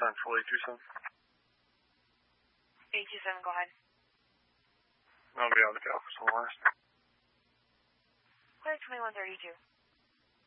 Central 827. 827, go ahead. I'll be on the Alpha Solar. Clear 2132.